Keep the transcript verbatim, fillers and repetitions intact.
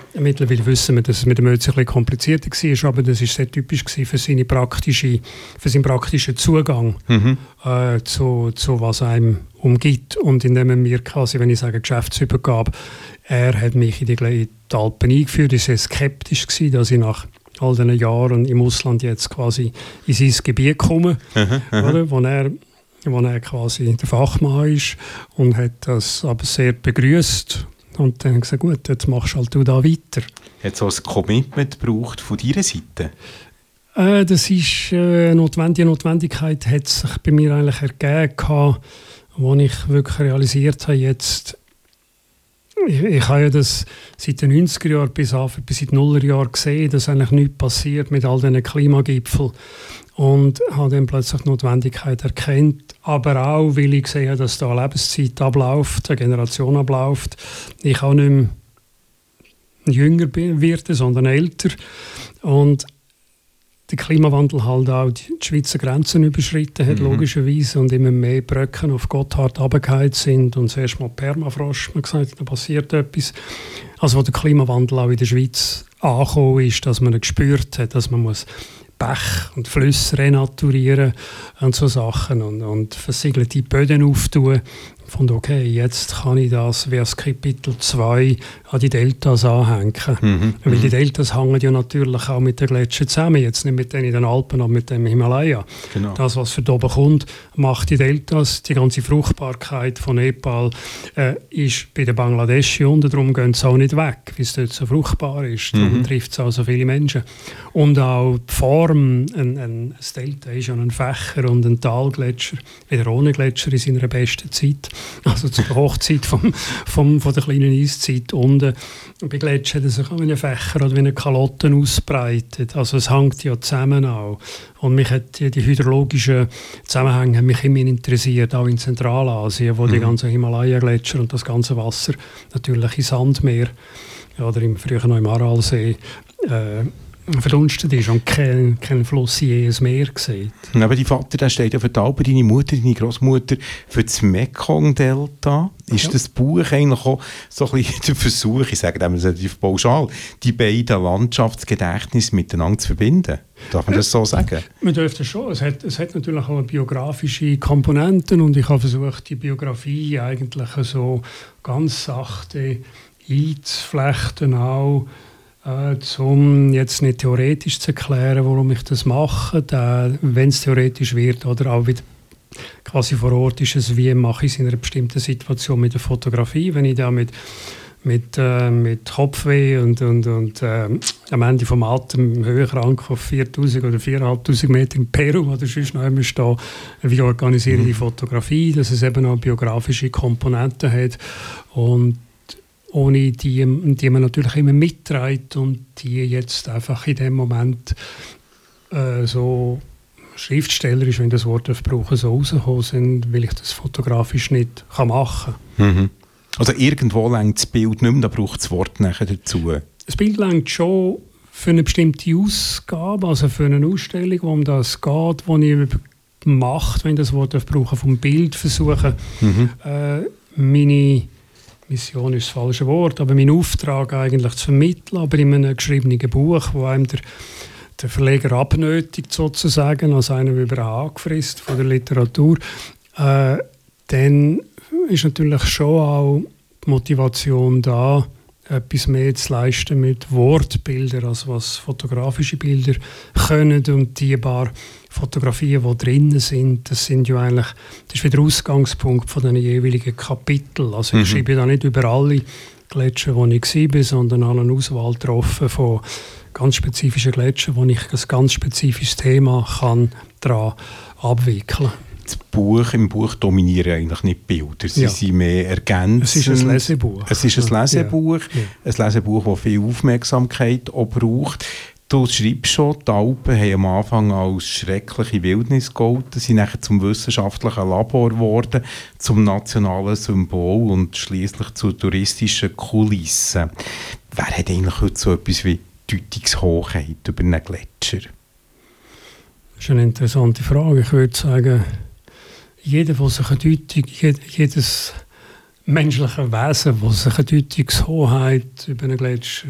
mittlerweile wissen wir, dass es mit dem Ötzi ein bisschen komplizierter war, aber das war sehr typisch für, seine praktische, für seinen praktischen Zugang mhm. äh, zu, zu was einem umgibt. Und indem er mir quasi, wenn ich sage Geschäftsübergabe, er hat mich in die, in die Alpen eingeführt, ich war sehr skeptisch gewesen, dass ich nach all diesen Jahren im Ausland jetzt quasi in sein Gebiet komme, aha, aha. Oder, wo er wo er quasi der Fachmann ist und hat das aber sehr begrüßt und dann gesagt, gut, jetzt machst halt du da weiter. Hat es auch ein Commitment gebraucht von deiner Seite? Äh, das ist äh, notwendig, die Notwendigkeit hat sich bei mir eigentlich ergeben, gehabt, wo ich wirklich realisiert habe, jetzt ich, ich habe ja das seit den neunziger Jahren bis, bis seit den Nuller Jahren gesehen, dass eigentlich nichts passiert mit all diesen Klimagipfeln. Und habe dann plötzlich die Notwendigkeit erkannt, aber auch, weil ich gesehen habe, dass da eine Lebenszeit abläuft, eine Generation abläuft. Ich auch nicht mehr jünger werde, sondern älter. Und der Klimawandel halt auch die Schweizer Grenzen überschritten hat, mhm. logischerweise, und immer mehr Brücken auf Gotthard runtergefallen sind und zuerst mal Permafrost, man gesagt, da passiert etwas. Also wo der Klimawandel auch in der Schweiz angekommen ist, dass man gespürt hat, dass man muss Bäche und Flüsse renaturieren und so Sachen und, und versiegelte Böden auftun. Ich fand, okay, jetzt kann ich das wie als Kapitel zwei an die Deltas anhängen. Mhm. Weil die Deltas hängen ja natürlich auch mit den Gletschern zusammen. Jetzt nicht mit denen in den Alpen, aber mit dem Himalaya. Genau. Das, was für oben kommt, macht die Deltas. Die ganze Fruchtbarkeit von Nepal äh, ist bei den Bangladeschi unten. Darum gehen sie auch nicht weg, weil es dort so fruchtbar ist. Darum mhm. trifft es auch so viele Menschen. Und auch die Form, ein, ein, das Delta ist ja ein Fächer und ein Talgletscher, wie der Rhone-Gletscher in seiner besten Zeit. Also zur Hochzeit vom, vom, von der kleinen Eiszeit unten. Und bei Gletschern hat sich auch wie ein Fächer oder wie eine Kalotte ausbreitet. Also es hängt ja zusammen auch. Und mich hat die, die hydrologischen Zusammenhänge haben mich immer interessiert, auch in Zentralasien, wo mhm. die ganzen Himalaya-Gletscher und das ganze Wasser natürlich in Sandmeer ja, oder im früheren noch im Aralsee äh, verdunstet ist und kein, kein Fluss je ein Meer sieht. Aber dein Vater, der steht ja für die Alpen, deine Mutter, deine Großmutter für das Mekong-Delta. Ist ja. das Buch eigentlich auch so ein bisschen der Versuch, ich sage dem relativ pauschal, die beiden Landschaftsgedächtnisse miteinander zu verbinden? Darf man das so sagen? Man dürfte schon. Es hat, es hat natürlich auch biografische Komponenten und ich habe versucht, die Biografie eigentlich so ganz sachte einzuflechten auch, Äh, um jetzt nicht theoretisch zu erklären, warum ich das mache, wenn es theoretisch wird oder auch wieder quasi vor Ort ist es, wie mache ich es in einer bestimmten Situation mit der Fotografie, wenn ich da mit, mit, äh, mit Kopfweh und, und, und äh, am Ende vom Atem höherkrank auf viertausend oder viertausendfünfhundert Meter in Peru oder sonst noch immer stehe, wie organisiere ich die Fotografie, dass es eben auch biografische Komponenten hat und ohne die, die man natürlich immer mitträgt und die jetzt einfach in dem Moment äh, so schriftstellerisch, wenn ich das Wort brauche, so rausgekommen sind, weil ich das fotografisch nicht kann machen kann. Mhm. Also irgendwo längt das Bild nicht mehr, da braucht das Wort nachher dazu. Das Bild längt schon für eine bestimmte Ausgabe, also für eine Ausstellung, wo um das geht, wo ich mache, wenn ich das Wort brauche, vom Bild versuche, mhm. äh, meine Mission ist das falsche Wort, aber mein Auftrag eigentlich zu vermitteln, aber in einem geschriebenen Buch, wo einem der, der Verleger abnötigt sozusagen, als einer über einen angefrisst von der Literatur, äh, dann ist natürlich schon auch die Motivation da, etwas mehr zu leisten mit Wortbildern, als was fotografische Bilder können und die paar Fotografien, die drinnen sind, das sind ja eigentlich, das ist wieder der Ausgangspunkt von den jeweiligen Kapiteln. Also ich mhm. schreibe da nicht über alle Gletscher, wo ich war, sondern habe eine Auswahl getroffen von ganz spezifischen Gletschern, wo ich ein ganz spezifisches Thema kann daran abwickeln kann. Das Buch, Im Buch dominieren eigentlich nicht Bilder, sie ja. sind mehr ergänzend. Es ist ein Lesebuch. Es ist ein Lesebuch, ja. ein Lesebuch, das viel Aufmerksamkeit auch braucht. Du schreibst schon, die Alpen haben am Anfang als schreckliche Wildnis gegolten, sind nachher zum wissenschaftlichen Labor geworden, zum nationalen Symbol und schliesslich zur touristischen Kulisse. Wer hat eigentlich heute so etwas wie Deutungshochheit über einen Gletscher? Das ist eine interessante Frage. Ich würde sagen, jeder, der sich eine Deutung, jedes menschliche Wesen, das sich eine Deutungshoheit über einen Gletscher